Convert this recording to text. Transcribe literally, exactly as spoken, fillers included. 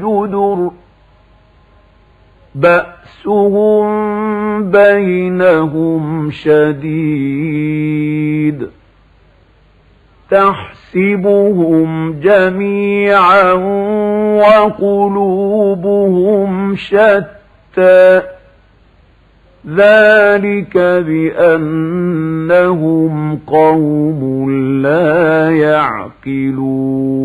جدر بأسهم بينهم شديد تحسبهم جميعا وقلوبهم شتى ذلك بأنهم قوم لا يعقلون